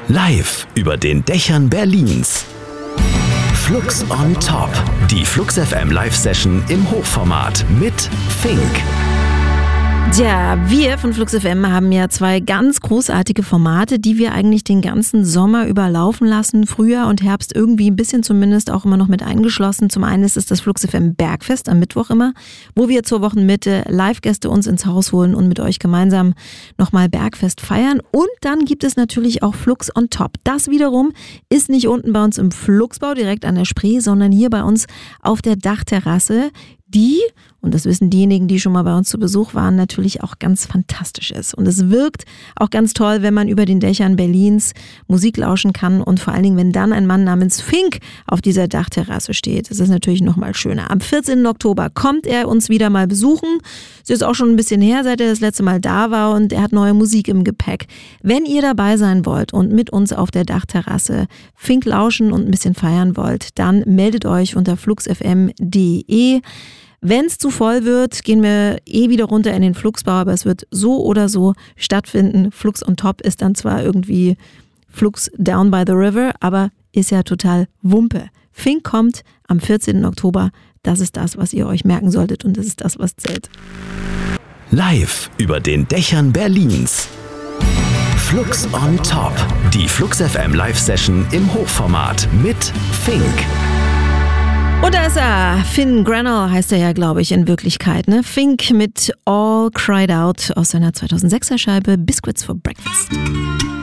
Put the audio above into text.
Live über den Dächern Berlins. Flux on Top. Die Flux FM Live-Session im Hochformat mit Fink. Ja, wir von Flux FM haben ja zwei ganz großartige Formate, die wir eigentlich den ganzen Sommer über laufen lassen. Frühjahr und Herbst irgendwie ein bisschen zumindest auch immer noch mit eingeschlossen. Zum einen ist es das Flux FM Bergfest am Mittwoch immer, wo wir zur Wochenmitte Live-Gäste uns ins Haus holen und mit euch gemeinsam nochmal Bergfest feiern. Und dann gibt es natürlich auch Flux on Top. Das wiederum ist nicht unten bei uns im Fluxbau direkt an der Spree, sondern hier bei uns auf der Dachterrasse, die, und das wissen diejenigen, die schon mal bei uns zu Besuch waren, natürlich auch ganz fantastisch ist. Und es wirkt auch ganz toll, wenn man über den Dächern Berlins Musik lauschen kann und vor allen Dingen, wenn dann ein Mann namens Fink auf dieser Dachterrasse steht. Das ist natürlich noch mal schöner. Am 14. Oktober kommt er uns wieder mal besuchen. Es ist auch schon ein bisschen her, seit er das letzte Mal da war, und er hat neue Musik im Gepäck. Wenn ihr dabei sein wollt und mit uns auf der Dachterrasse Fink lauschen und ein bisschen feiern wollt, dann meldet euch unter fluxfm.de. Wenn es zu voll wird, gehen wir wieder runter in den Fluxbau, aber es wird so oder so stattfinden. Flux on Top ist dann zwar irgendwie Flux down by the river, aber ist ja total Wumpe. Fink kommt am 14. Oktober. Das ist das, was ihr euch merken solltet, und das ist das, was zählt. Live über den Dächern Berlins. Flux on Top. Die Flux FM Live-Session im Hochformat mit Fink. Und da ist er. Finn Granell heißt er ja, glaube ich, in Wirklichkeit. Ne? Fink mit All Cried Out aus seiner 2006er Scheibe Biscuits for Breakfast.